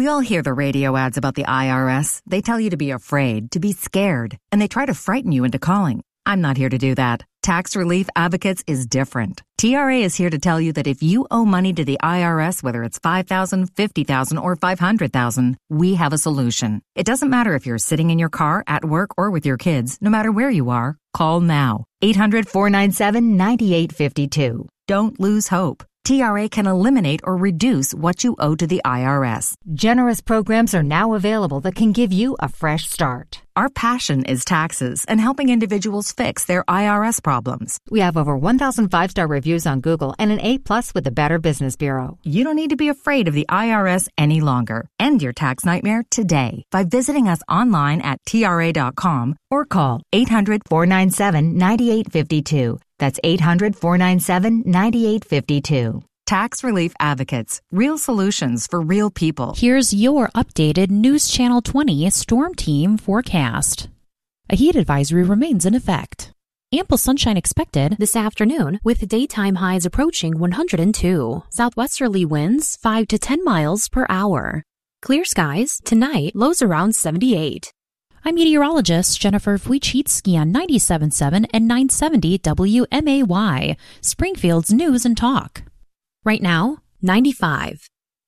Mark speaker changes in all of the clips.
Speaker 1: We all hear the radio ads about the IRS. They tell you to be afraid, to be scared, and they try to frighten you into calling. I'm not here to do that. Tax Relief Advocates is different. TRA is here to tell you that if you owe money to the IRS, whether it's $5,000, $50,000, or $500,000, we have a solution. It doesn't matter if you're sitting in your car, at work, or with your kids. No matter where you are, call now. 800-497-9852. Don't lose hope. TRA can eliminate or reduce what you owe to the IRS. Generous programs are now available that can give you a fresh start. Our passion is taxes and helping individuals fix their IRS problems. We have over 1,000 5-star reviews on Google and an A+ with the Better Business Bureau. You don't need to be afraid of the IRS any longer. End your tax nightmare today by visiting us online at TRA.com or call 800-497-9852. That's 800-497-9852. Tax Relief Advocates. Real solutions for real people.
Speaker 2: Here's your updated News Channel 20 Storm Team forecast. A heat advisory remains in effect. Ample sunshine expected this afternoon with daytime highs approaching 102. Southwesterly winds 5 to 10 miles per hour. Clear skies tonight, lows around 78. I'm meteorologist Jennifer Wojcicki on 97.7 and 970 WMAY, Springfield's News and Talk. Right now, 95.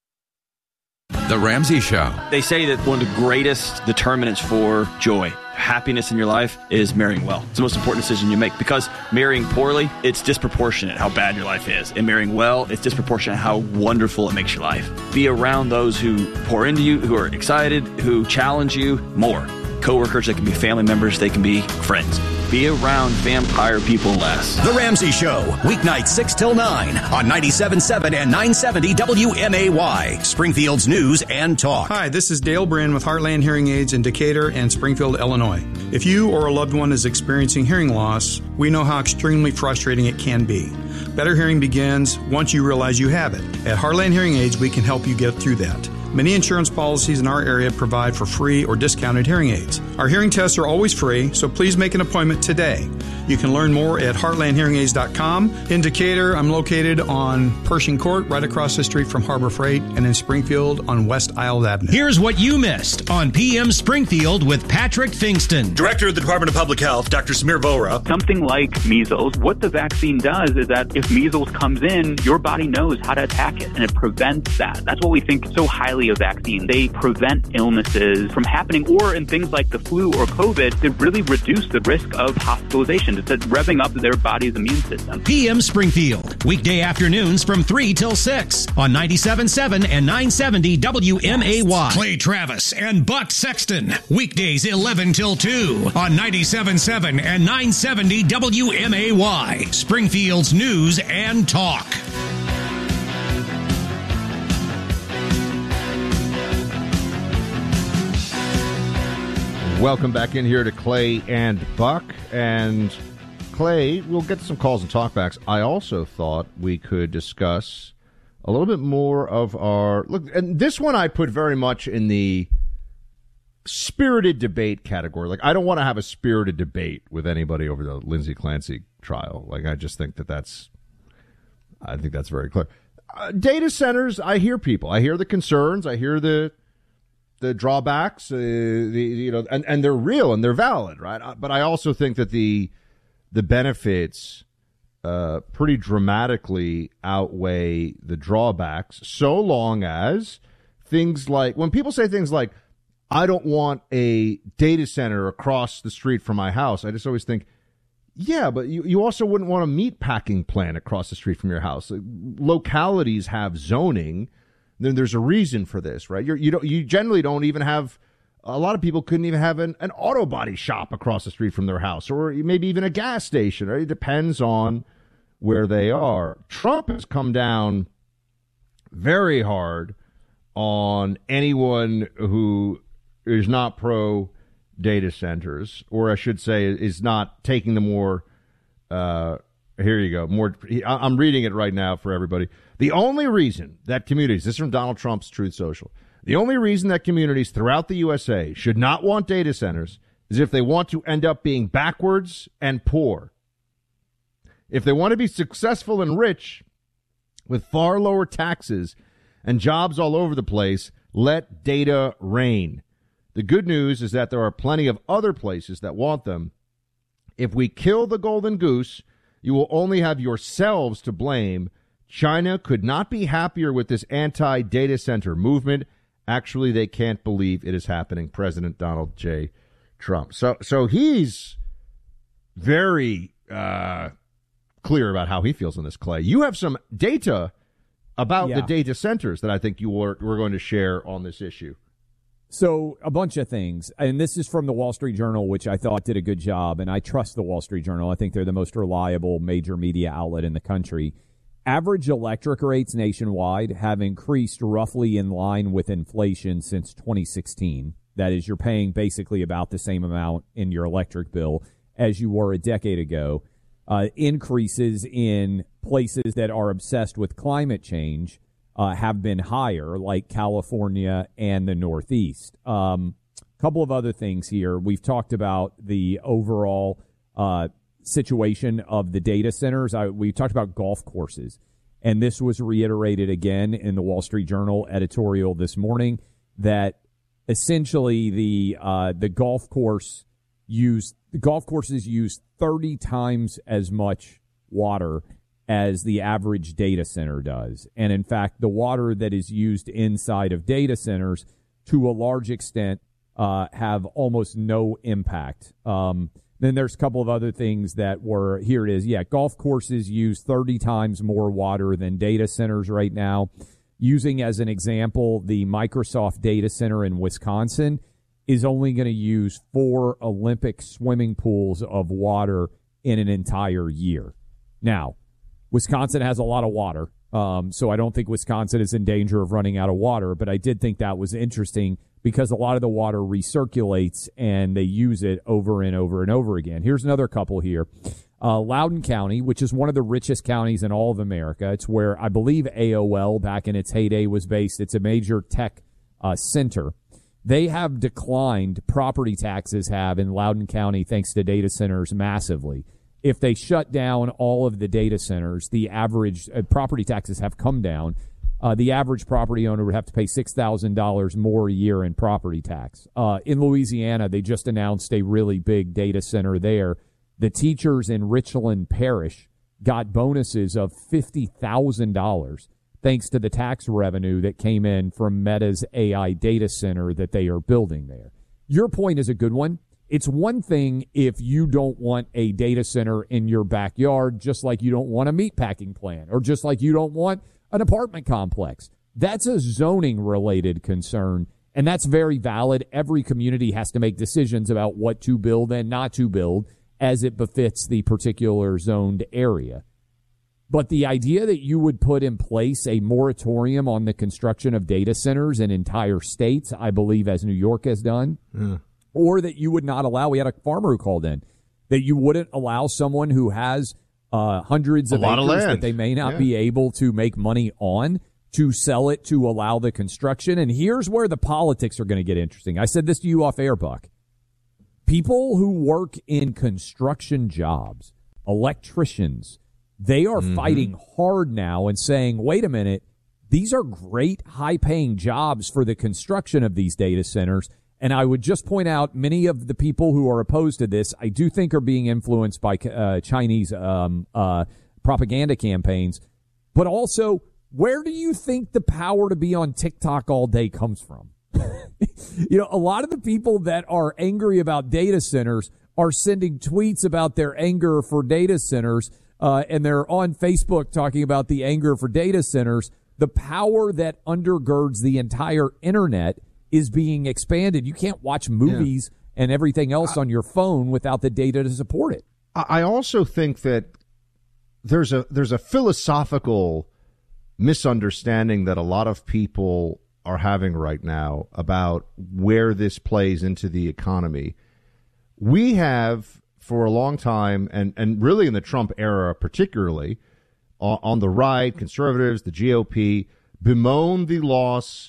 Speaker 3: The Ramsey Show.
Speaker 4: They say that one of the greatest determinants for joy, happiness in your life is marrying well. It's the most important decision you make because marrying poorly, it's disproportionate how bad your life is. And marrying well, it's disproportionate how wonderful it makes your life. Be around those who pour into you, who are excited, who challenge you more. Coworkers, they can be family members, they can be friends. Be around vampire people less.
Speaker 5: The Ramsey Show, weeknights 6 till 9 on 97.7 and 970 WMAY, Springfield's News and Talk.
Speaker 6: Hi, this is Dale Bryn with Heartland Hearing Aids in Decatur and Springfield, Illinois. If you or a loved one is experiencing hearing loss, we know how extremely frustrating it can be. Better hearing begins once you realize you have it. At Heartland Hearing Aids, we can help you get through that. Many insurance policies in our area provide for free or discounted hearing aids. Our hearing tests are always free, so please make an appointment today. You can learn more at heartlandhearingaids.com. In Decatur, I'm located on Pershing Court, right across the street from Harbor Freight, and in Springfield on West Isles Avenue.
Speaker 7: Here's what you missed on PM Springfield with Patrick Fingston.
Speaker 8: Director of the Department of Public Health, Dr. Samir Vohra.
Speaker 9: Something like measles, what the vaccine does is that if measles comes in, your body knows how to attack it, and it prevents that. That's what we think so highly of vaccine. They prevent illnesses from happening, or in things like the flu or COVID, they really reduce the risk of hospitalization. It's revving up their body's immune system.
Speaker 7: PM Springfield, weekday afternoons from 3 till 6 on 97.7 and 970 WMAY. Clay Travis and Buck Sexton, weekdays 11 till 2 on 97.7 and 970 WMAY, Springfield's News and Talk.
Speaker 10: Welcome back in here to Clay and Buck. And Clay, we'll get to some calls and talkbacks. I also thought we could discuss a little bit more of our look. And this one I put very much in the spirited debate category. Like, I don't want to have a spirited debate with anybody over the Lindsey Clancy trial. Like, I just think that's very clear. Data centers, I hear people. I hear the concerns. I hear the drawbacks, and they're real and they're valid, right? But I also think that the benefits pretty dramatically outweigh the drawbacks, so long as things like, when people say things like, I don't want a data center across the street from my house, I just always think, yeah, but you also wouldn't want a meat packing plant across the street from your house. Localities have zoning. Then there's a reason for this, right? You generally don't even have, a lot of people couldn't even have an auto body shop across the street from their house, or maybe even a gas station, right? It depends on where they are. Trump has come down very hard on anyone who is not pro data centers, or I should say is not taking the more, here you go, more, I'm reading it right now for everybody. The only reason that communities, this is from Donald Trump's Truth Social, the only reason that communities throughout the USA should not want data centers is if they want to end up being backwards and poor. If they want to be successful and rich with far lower taxes and jobs all over the place, Let data reign. The good news is that there are plenty of other places that want them. If we kill the golden goose, you will only have yourselves to blame. China could not be happier with this anti-data center movement. Actually, they can't believe it is happening. President Donald J. Trump. So he's very clear about how he feels on this, Clay. You have some data about the data centers that I think we're going to share on this issue.
Speaker 11: So a bunch of things, and this is from the Wall Street Journal, which I thought did a good job, and I trust the Wall Street Journal. I think they're the most reliable major media outlet in the country. Average electric rates nationwide have increased roughly in line with inflation since 2016. That is, you're paying basically about the same amount in your electric bill as you were a decade ago. Increases in places that are obsessed with climate change have been higher, like California and the Northeast. Couple of other things here. We've talked about the overall situation of the data centers. We talked about golf courses, and this was reiterated again in the Wall Street Journal editorial this morning that essentially the golf courses use 30 times as much water as the average data center does. And in fact, the water that is used inside of data centers to a large extent have almost no impact. Then there's a couple of other things that were, here it is. Yeah, golf courses use 30 times more water than data centers right now. Using as an example, the Microsoft data center in Wisconsin is only going to use 4 Olympic swimming pools of water in an entire year. Now, Wisconsin has a lot of water, so I don't think Wisconsin is in danger of running out of water, but I did think that was interesting because a lot of the water recirculates and they use it over and over and over again. Here's another couple here. Loudoun County, which is one of the richest counties in all of America. It's where I believe AOL back in its heyday was based. It's a major tech center. They have declined, property taxes have in Loudoun County thanks to data centers massively. If they shut down all of the data centers, the average property taxes have come down. The average property owner would have to pay $6,000 more a year in property tax. In Louisiana, they just announced a really big data center there. The teachers in Richland Parish got bonuses of $50,000 thanks to the tax revenue that came in from Meta's AI data center that they are building there. Your point is a good one. It's one thing if you don't want a data center in your backyard, just like you don't want a meatpacking plant, or just like you don't want an apartment complex. That's a zoning-related concern, and that's very valid. Every community has to make decisions about what to build and not to build as it befits the particular zoned area. But the idea that you would put in place a moratorium on the construction of data centers in entire states, I believe, as New York has done, or that you would not allow, we had a farmer who called in, that you wouldn't allow someone who has hundreds of acres that they may not be able to make money on to sell it to allow the construction. And here's where the politics are going to get interesting. I said this to you off air, Buck. People who work in construction jobs, electricians, they are fighting hard now and saying, wait a minute, these are great high-paying jobs for the construction of these data centers. And I would just point out many of the people who are opposed to this, I do think are being influenced by Chinese propaganda campaigns. But also, where do you think the power to be on TikTok all day comes from? You know, a lot of the people that are angry about data centers are sending tweets about their anger for data centers, and they're on Facebook talking about the anger for data centers. The power that undergirds the entire internet is being expanded. You can't watch movies and everything else on your phone without the data to support it.
Speaker 10: I also think that there's a philosophical misunderstanding that a lot of people are having right now about where this plays into the economy. We have, for a long time, and really in the Trump era particularly, on the right, conservatives, the GOP, bemoaned the loss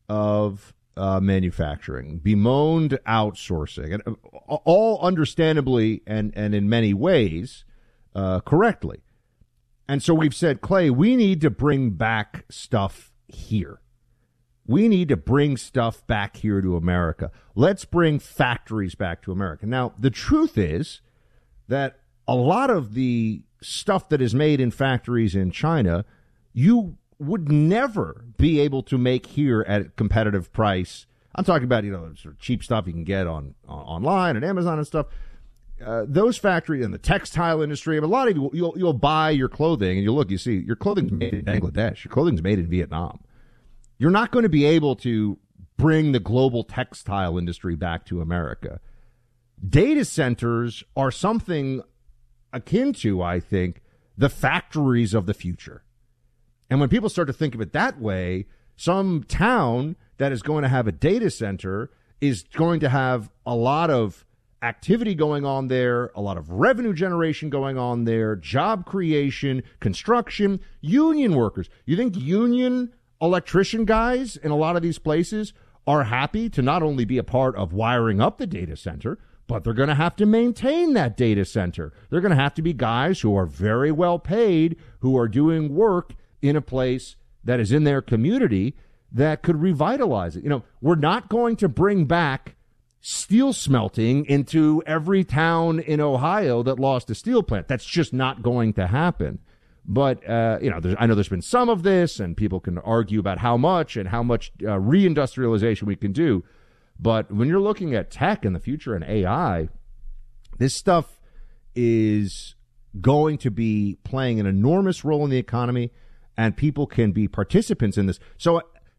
Speaker 10: of manufacturing, bemoaned outsourcing, and all understandably and in many ways correctly. And so we've said, Clay, we need to bring back stuff here. We need to bring stuff back here to America. Let's bring factories back to America. Now, the truth is that a lot of the stuff that is made in factories in China, you would never be able to make here at a competitive price. I'm talking about, sort of cheap stuff you can get online and Amazon and stuff. Those factories and the textile industry, a lot of you'll buy your clothing and you see your clothing's made in Bangladesh, your clothing's made in Vietnam. You're not going to be able to bring the global textile industry back to America. Data centers are something akin to, I think, the factories of the future. And when people start to think of it that way, some town that is going to have a data center is going to have a lot of activity going on there, a lot of revenue generation going on there, job creation, construction, union workers. You think union electrician guys in a lot of these places are happy to not only be a part of wiring up the data center, but they're going to have to maintain that data center. They're going to have to be guys who are very well paid, who are doing work in a place that is in their community that could revitalize it. We're not going to bring back steel smelting into every town in Ohio that lost a steel plant. That's just not going to happen. But, I know there's been some of this, and people can argue about how much reindustrialization we can do. But when you're looking at tech in the future and AI, this stuff is going to be playing an enormous role in the economy, and people can be participants in this. So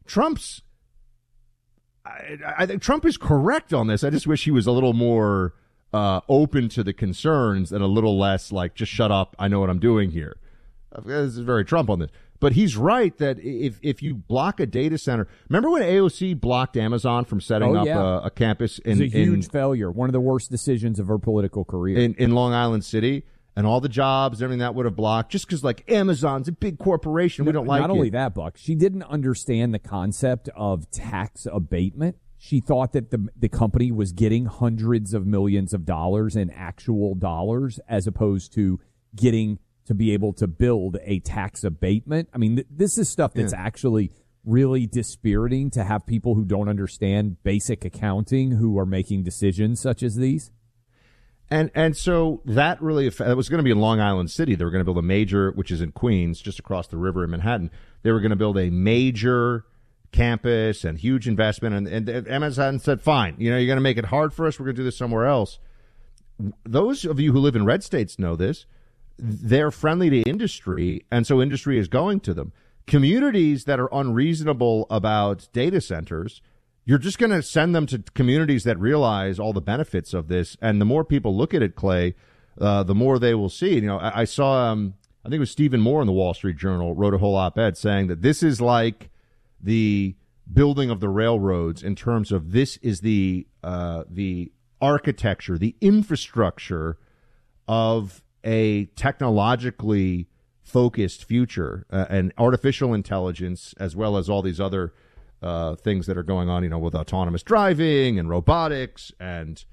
Speaker 10: I think Trump is correct on this. I just wish he was a little more open to the concerns and a little less like, just shut up, I know what I'm doing here. This is very Trump on this. But he's right that if you block a data center, remember when AOC blocked Amazon from setting up a campus in
Speaker 11: a huge failure, one of the worst decisions of her political career
Speaker 10: in Long Island City, and all the jobs, everything that would have blocked, just because Amazon's a big corporation, we don't like it.
Speaker 11: Not only that, Buck, she didn't understand the concept of tax abatement. She thought that the company was getting hundreds of millions of dollars in actual dollars, as opposed to getting to be able to build a tax abatement. I mean, this is stuff that's actually really dispiriting to have people who don't understand basic accounting who are making decisions such as these.
Speaker 10: And so that really, it was going to be in Long Island City. They were going to build a major, which is in Queens, just across the river in Manhattan. They were going to build a major campus and huge investment. And Amazon said, fine, you're going to make it hard for us. We're going to do this somewhere else. Those of you who live in red states know this. They're friendly to industry, and so industry is going to them. Communities that are unreasonable about data centers, you're just going to send them to communities that realize all the benefits of this. And the more people look at it, Clay, the more they will see. I saw, I think it was Stephen Moore in the Wall Street Journal wrote a whole op-ed saying that this is like the building of the railroads in terms of this is the architecture, the infrastructure of a technologically focused future, and artificial intelligence, as well as all these other things that are going on, with autonomous driving and robotics and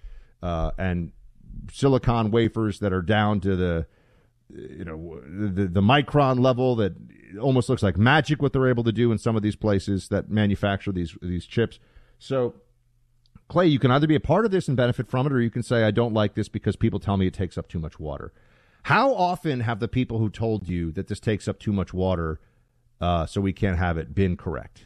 Speaker 10: silicon wafers that are down to the micron level that almost looks like magic what they're able to do in some of these places that manufacture these chips. So, Clay, you can either be a part of this and benefit from it, or you can say, I don't like this because people tell me it takes up too much water. How often have the people who told you that this takes up too much water, so we can't have it, been correct?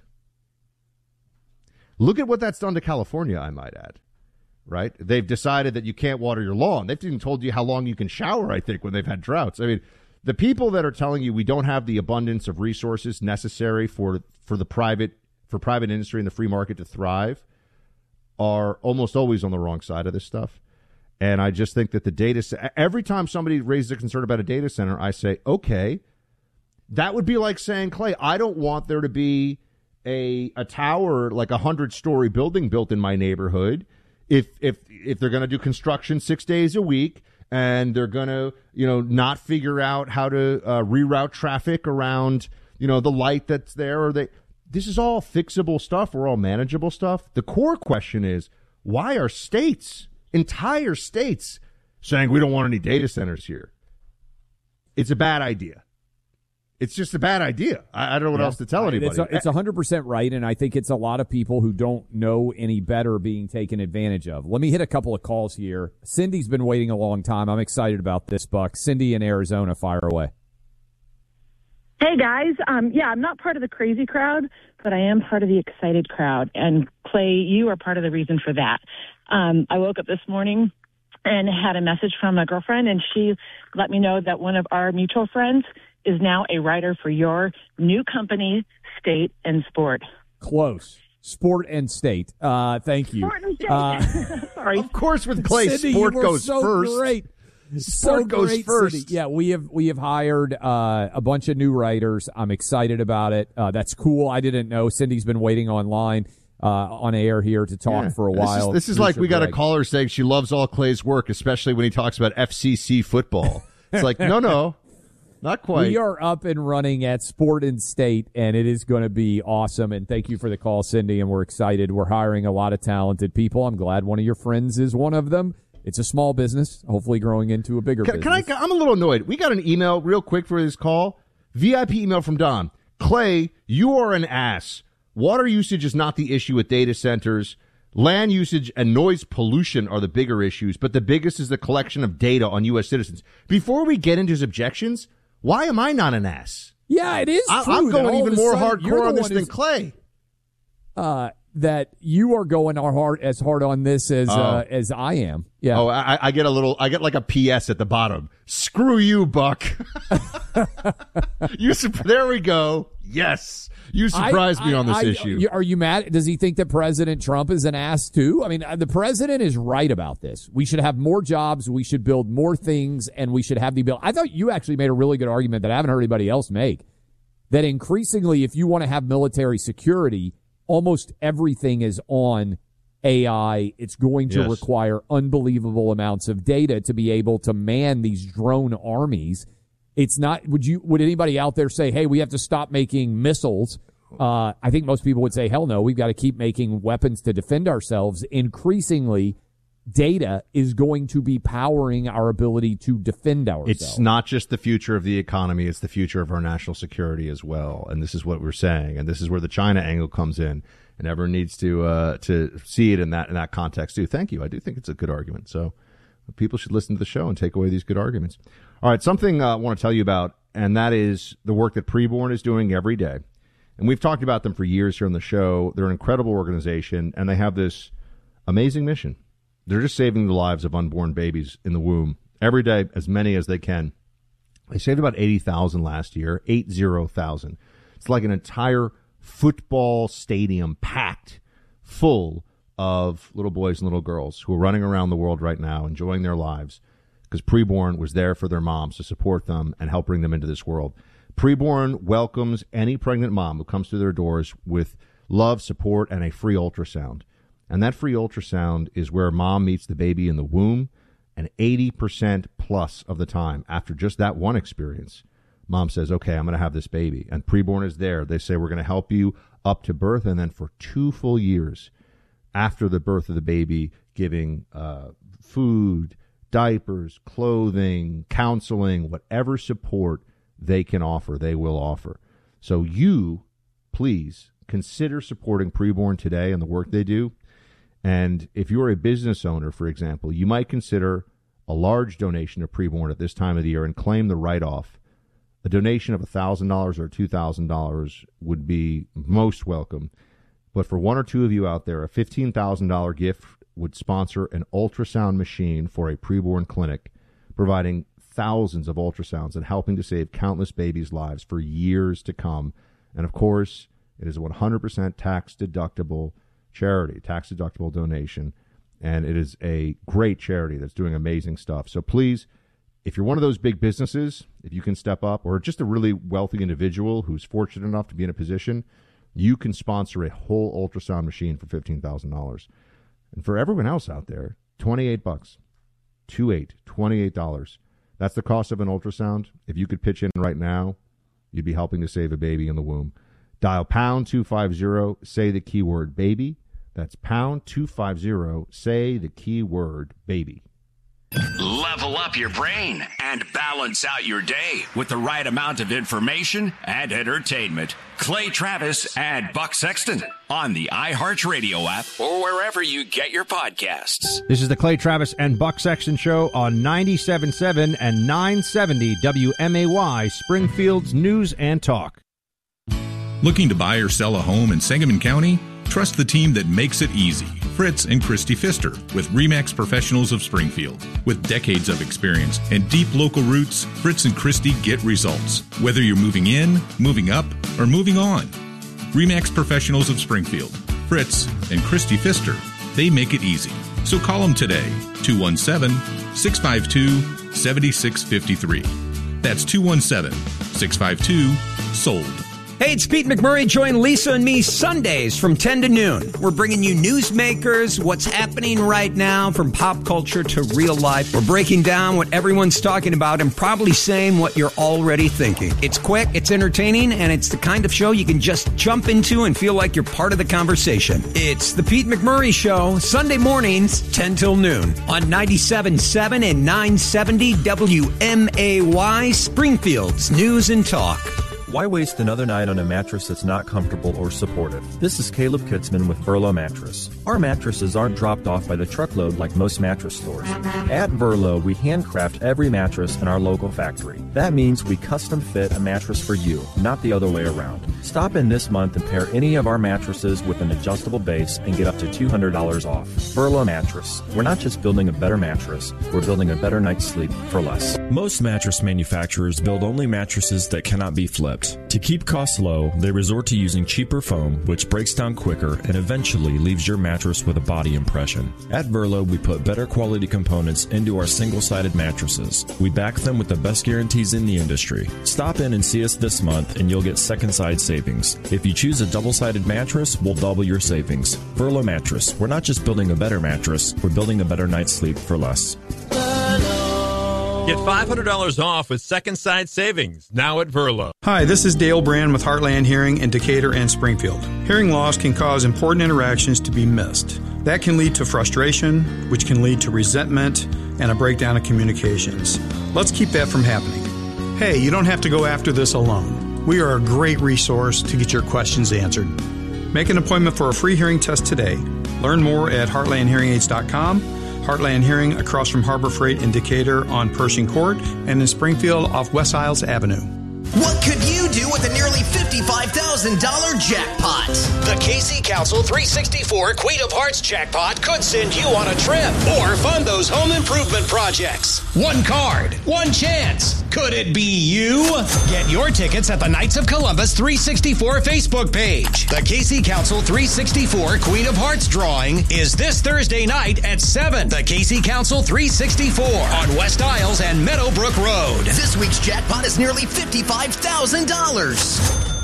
Speaker 10: Look at what that's done to California, I might add, right? They've decided that you can't water your lawn. They've even told you how long you can shower, I think, when they've had droughts. I mean, the people that are telling you we don't have the abundance of resources necessary for private industry and the free market to thrive are almost always on the wrong side of this stuff. And I just think that every time somebody raises a concern about a data center, I say, okay, that would be like saying, Clay, I don't want there to be a tower, like 100-story building built in my neighborhood. If they're going to do construction 6 days a week and they're going to, not figure out how to reroute traffic around, the light that's there, this is all fixable stuff or all manageable stuff. The core question is, why are entire states saying we don't want any data centers here? It's a bad idea. It's just a bad idea. I don't know what else to tell anybody.
Speaker 11: It's 100% right, and I think it's a lot of people who don't know any better being taken advantage of. Let me hit a couple of calls here. Cindy's been waiting a long time. I'm excited about this, Buck. Cindy in Arizona, fire away.
Speaker 12: Hey, guys. I'm not part of the crazy crowd, but I am part of the excited crowd. And, Clay, you are part of the reason for that. I woke up this morning and had a message from a girlfriend, and she let me know that one of our mutual friends is now a writer for your new company, State and Sport.
Speaker 11: Close. Sport and State. Thank you.
Speaker 12: Sport and State. Sorry.
Speaker 10: Of course, with Clay,
Speaker 11: Cindy,
Speaker 10: sport
Speaker 11: you were
Speaker 10: goes
Speaker 11: so
Speaker 10: first.
Speaker 11: Great.
Speaker 10: Sport goes
Speaker 11: great,
Speaker 10: first.
Speaker 11: Cindy. Yeah, we have hired a bunch of new writers. I'm excited about it. That's cool. I didn't know. Cindy's been waiting online on air here to talk for a while.
Speaker 10: This is like we got a caller saying she loves all Clay's work, especially when he talks about FCC football. It's like, no. Not quite.
Speaker 11: We are up and running at Sport and State, and it is going to be awesome. And thank you for the call, Cindy, and we're excited. We're hiring a lot of talented people. I'm glad one of your friends is one of them. It's a small business, hopefully growing into a bigger business.
Speaker 10: I'm a little annoyed. We got an email real quick for this call. VIP email from Don. Clay, you are an ass. Water usage is not the issue with data centers. Land usage and noise pollution are the bigger issues, but the biggest is the collection of data on U.S. citizens. Before we get into his objections, why am I not an ass?
Speaker 11: Yeah, it is true.
Speaker 10: I'm going even more
Speaker 11: hardcore
Speaker 10: on this than Clay.
Speaker 11: That you are going as hard on this as I am. Yeah.
Speaker 10: Oh, I get like a PS at the bottom. Screw you, Buck. There we go. Yes. You surprised me on this issue.
Speaker 11: Are you mad? Does he think that President Trump is an ass too? I mean, the president is right about this. We should have more jobs. We should build more things, and we should have the ability. I thought you actually made a really good argument that I haven't heard anybody else make. That increasingly, if you want to have military security, almost everything is on AI. It's going to require unbelievable amounts of data to be able to man these drone armies. It's not, would anybody out there say, hey, we have to stop making missiles? I think most people would say, hell no, we've got to keep making weapons to defend ourselves. Increasingly, data is going to be powering our ability to defend ourselves.
Speaker 10: It's not just the future of the economy, it's the future of our national security as well. And this is what we're saying. And this is where the China angle comes in. And everyone needs to see it in that context too. Thank you. I do think it's a good argument. So people should listen to the show and take away these good arguments. All right, something I want to tell you about, and that is the work that Preborn is doing every day. And we've talked about them for years here on the show. They're an incredible organization, and they have this amazing mission. They're just saving the lives of unborn babies in the womb every day, as many as they can. They saved about 80,000 last year, 80,000. It's like an entire football stadium packed full of little boys and little girls who are running around the world right now, enjoying their lives, because Preborn was there for their moms to support them and help bring them into this world. Preborn welcomes any pregnant mom who comes through their doors with love, support, and a free ultrasound. And that free ultrasound is where mom meets the baby in the womb, and 80% plus of the time, after just that one experience, mom says, okay, I'm going to have this baby. And Preborn is there. They say, we're going to help you up to birth, and then for 2 full years after the birth of the baby, giving food, diapers, clothing, counseling, whatever support they can offer, they will offer. So you, please, consider supporting Preborn today and the work they do. And if you're a business owner, for example, you might consider a large donation to Preborn at this time of the year and claim the write-off. A donation of $1,000 or $2,000 would be most welcome. But for one or two of you out there, a $15,000 gift would sponsor an ultrasound machine for a preborn clinic, providing thousands of ultrasounds and helping to save countless babies' lives for years to come. And, of course, it is a 100% tax-deductible charity, tax-deductible donation, and it is a great charity that's doing amazing stuff. So please, if you're one of those big businesses, if you can step up, or just a really wealthy individual who's fortunate enough to be in a position, you can sponsor a whole ultrasound machine for $15,000. And for everyone else out there, $28. $28. That's the cost of an ultrasound. If you could pitch in right now, you'd be helping to save a baby in the womb. Dial pound 250, say the keyword baby. That's pound 250, say the keyword baby.
Speaker 5: Level up your brain and balance out your day with the right amount of information and entertainment. Clay Travis and Buck Sexton on the iHeartRadio app or wherever you get your podcasts.
Speaker 10: This is the Clay Travis and Buck Sexton Show on 97.7 and 970 WMAY, Springfield's News and Talk.
Speaker 13: Looking to buy or sell a home in Sangamon County? Trust the team that makes it easy. Fritz and Christy Pfister with RE/MAX Professionals of Springfield. With decades of experience and deep local roots, Fritz and Christy get results. Whether you're moving in, moving up, or moving on. RE/MAX Professionals of Springfield. Fritz and Christy Pfister. They make it easy. So call them today. 217-652-7653. That's 217-652-SOLD.
Speaker 14: Hey, it's Pete McMurray. Join Lisa and me Sundays from 10 to noon. We're bringing you newsmakers, what's happening right now from pop culture to real life. We're breaking down what everyone's talking about and probably saying what you're already thinking. It's quick, it's entertaining, and it's the kind of show you can just jump into and feel like you're part of the conversation. It's the Pete McMurray Show, Sunday mornings, 10 till noon on 97.7 and 970 WMAY, Springfield's News and Talk.
Speaker 15: Why waste another night on a mattress that's not comfortable or supportive? This is Caleb Kitzman with Verlo Mattress. Our mattresses aren't dropped off by the truckload like most mattress stores. At Verlo, we handcraft every mattress in our local factory. That means we custom fit a mattress for you, not the other way around. Stop in this month and pair any of our mattresses with an adjustable base and get up to $200 off. Verlo Mattress. We're not just building a better mattress, we're building a better night's sleep for less.
Speaker 16: Most mattress manufacturers build only mattresses that cannot be flipped. To keep costs low, they resort to using cheaper foam, which breaks down quicker and eventually leaves your mattress with a body impression. At Verlo, we put better quality components into our single-sided mattresses. We back them with the best guarantees in the industry. Stop in and see us this month and you'll get second-side savings. If you choose a double-sided mattress, we'll double your savings. Verlo Mattress. We're not just building a better mattress, we're building a better night's sleep for less.
Speaker 17: Get $500 off with second side savings now at Verlo.
Speaker 6: Hi, this is Dale Brand with Heartland Hearing in Decatur and Springfield. Hearing loss can cause important interactions to be missed. That can lead to frustration, which can lead to resentment and a breakdown of communications. Let's keep that from happening. Hey, you don't have to go after this alone. We are a great resource to get your questions answered. Make an appointment for a free hearing test today. Learn more at heartlandhearingaids.com. Heartland Hearing across from Harbor Freight in Decatur on Pershing Court and in Springfield off West Isles Avenue.
Speaker 18: What could you do with a nearly $55,000 jackpot?
Speaker 5: The KC Council 364 Queen of Hearts jackpot could send you on a trip or fund those home improvement projects. One card, one chance. Could it be you? Get your tickets at the Knights of Columbus 364 Facebook page. The KC Council 364 Queen of Hearts drawing is this Thursday night at 7. The KC Council 364 on West Isles and Meadowbrook Road.
Speaker 18: This week's jackpot is nearly $55,000.